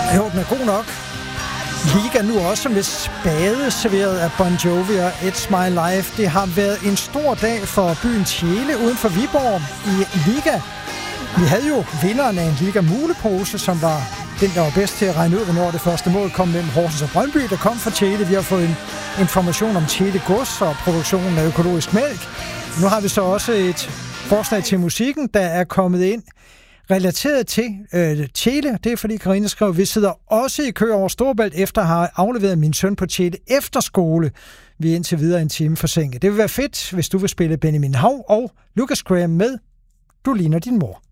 Jo, den er god nok. Liga nu også med spade serveret af Bon Jovi og It's My Life. Det har været en stor dag for byen Tjele uden for Viborg i Liga. Vi havde jo vinderen af en Liga-mulepose, som var den, der var bedst til at regne ud, hvornår det første mål kom mellem Horsens og Brøndby, der kom fra Tjele. Vi har fået en information om Tjele Gods og produktionen af økologisk mælk. Nu har vi så også et forslag til musikken, der er kommet ind relateret til Tjele. Det er fordi Karina skrev, vi sidder også i kø over Storebælt efter at have afleveret min søn på Tjele efterskole. Vi er indtil videre en time forsinket. Det vil være fedt, hvis du vil spille Benjamin Hav og Lucas Graham med Du ligner din mor.